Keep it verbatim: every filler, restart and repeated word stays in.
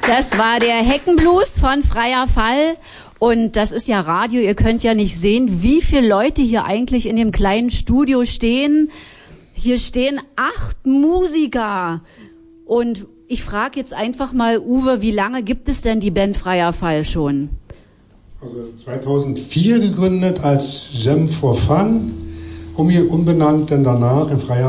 Das war der Heckenblues von Freier Fall. Und das ist ja Radio. Ihr könnt ja nicht sehen, wie viele Leute hier eigentlich in dem kleinen Studio stehen. Hier stehen acht Musiker. Und ich frage jetzt einfach mal, Uwe, wie lange gibt es denn die Band Freier Fall schon? Also zweitausendvier gegründet als Jam for Fun, um hier umbenannt, denn danach in Freier